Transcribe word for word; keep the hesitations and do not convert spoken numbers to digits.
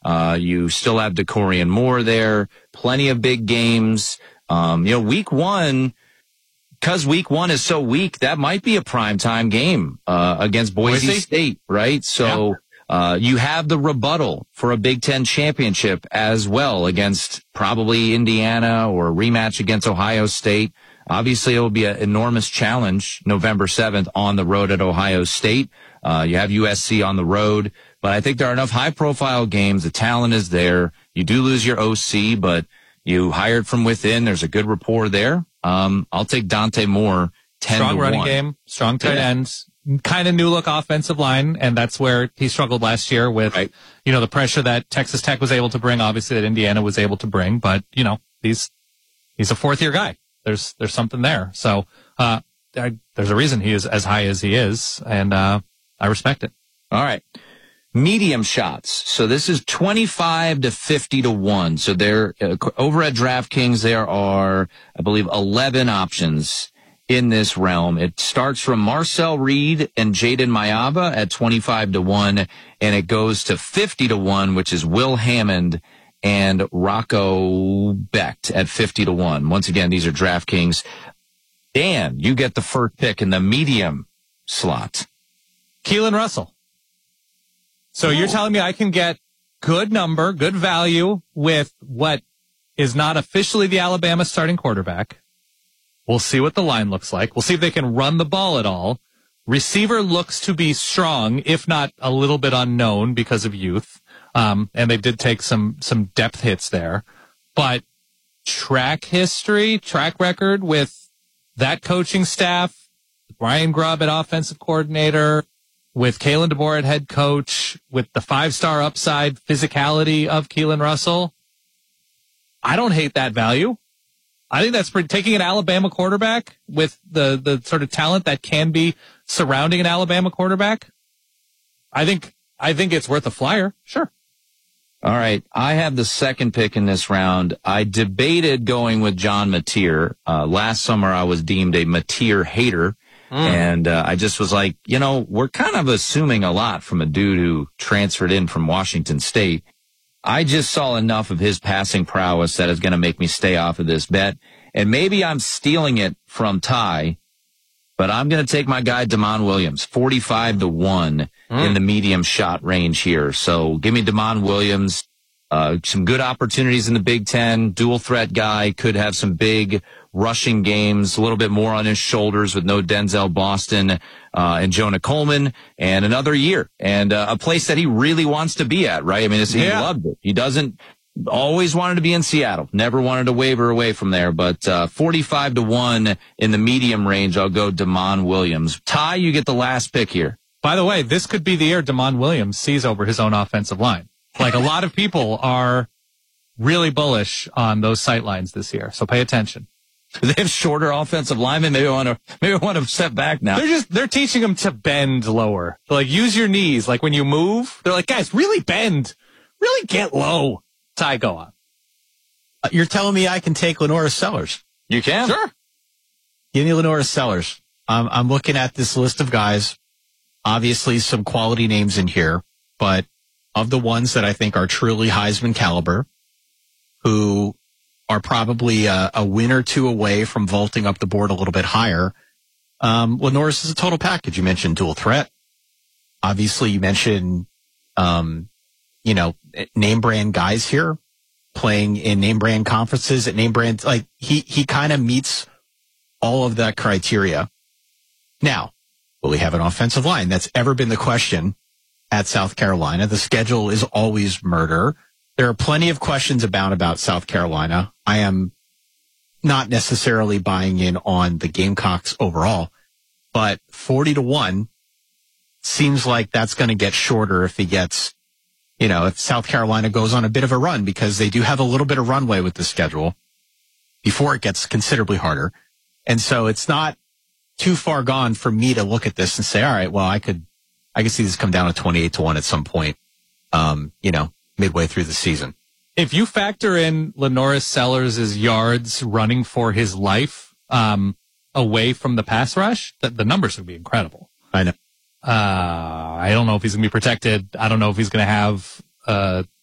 Uh, you still have DeCorian Moore there. Plenty of big games. Um, you know, week one, because week one is so weak, that might be a primetime game uh, against Boise, Boise State, right? So yeah. uh, you have the rebuttal for a Big Ten championship as well against probably Indiana or a rematch against Ohio State. Obviously, it will be an enormous challenge November seventh on the road at Ohio State. Uh, you have U S C on the road, but I think there are enough high-profile games. The talent is there. You do lose your O C, but you hired from within. There's a good rapport there. Um, I'll take Dante Moore ten Strong to running one. game, strong tight yeah. ends, kind of new look offensive line, and that's where he struggled last year with, right. you know, the pressure that Texas Tech was able to bring, obviously that Indiana was able to bring, but, you know, he's, he's a fourth year guy. There's, there's something there. So, uh, I, there's a reason he is as high as he is, and, uh, I respect it. All right. Medium shots. So this is twenty-five to fifty to one. So there, uh, over at DraftKings, there are, I believe, eleven options in this realm. It starts from Marcel Reed and Jaden Mayaba at twenty-five to one, and it goes to fifty to one, which is Will Hammond and Rocco Becht at fifty to one. Once again, these are DraftKings. Dan, you get the first pick in the medium slot. Keelan Russell. So you're telling me I can get good number, good value with what is not officially the Alabama starting quarterback. We'll see what the line looks like. We'll see if they can run the ball at all. Receiver looks to be strong, if not a little bit unknown because of youth. Um, and they did take some, some depth hits there. But track history, track record with that coaching staff, Ryan Grubb at offensive coordinator, with Kalen DeBoer at head coach, with the five-star upside physicality of Keelan Russell, I don't hate that value. I think that's pretty, taking an Alabama quarterback with the, the sort of talent that can be surrounding an Alabama quarterback. I think, I think it's worth a flyer. Sure. All right. I have the second pick in this round. I debated going with John Mateer. Uh, last summer I was deemed a Mateer hater. Mm. And uh, I just was like, you know, we're kind of assuming a lot from a dude who transferred in from Washington State. I just saw enough of his passing prowess that is going to make me stay off of this bet. And maybe I'm stealing it from Ty, but I'm going to take my guy, Damon Williams, forty-five to one mm. in the medium shot range here. So give me Damon Williams. Uh, some good opportunities in the Big Ten. Dual threat guy, could have some big rushing games, a little bit more on his shoulders with no Denzel Boston uh, and Jonah Coleman, and another year, and uh, a place that he really wants to be at, right? I mean, it's, he yeah. loved it. He doesn't always wanted to be in Seattle, never wanted to waver away from there, but uh, forty-five to one in the medium range, I'll go Damon Williams. Ty, you get the last pick here. By the way, this could be the year Damon Williams sees over his own offensive line. Like, a lot of people are really bullish on those sight lines this year, so pay attention. They have shorter offensive linemen. Maybe I want to, maybe I want to step back now. They're just, they're teaching them to bend lower. They're like, use your knees. Like when you move, they're like, guys, really bend, really get low. Ty, go on. Uh, you're telling me I can take Lenora Sellers? You can. Sure. Give me Lenora Sellers. Um, I'm looking at this list of guys. Obviously some quality names in here, but of the ones that I think are truly Heisman caliber, who are probably a, a win or two away from vaulting up the board a little bit higher. Um, Lenore's is a total package. You mentioned dual threat. Obviously, you mentioned, um, you know, name brand guys here playing in name brand conferences at name brand. Like he, he kind of meets all of that criteria. Now, will he have an offensive line? That's ever been the question at South Carolina. The schedule is always murder. There are plenty of questions about, about South Carolina. I am not necessarily buying in on the Gamecocks overall, but forty to one seems like that's going to get shorter if he gets, you know, if South Carolina goes on a bit of a run, because they do have a little bit of runway with the schedule before it gets considerably harder. And so it's not too far gone for me to look at this and say, all right, well, I could, I could see this come down to twenty-eight to one at some point, um, you know, midway through the season. If you factor in Lenora Sellers' yards running for his life um, away from the pass rush, the, the numbers would be incredible. I know. Uh, I don't know if he's going to be protected. I don't know if he's going to have uh,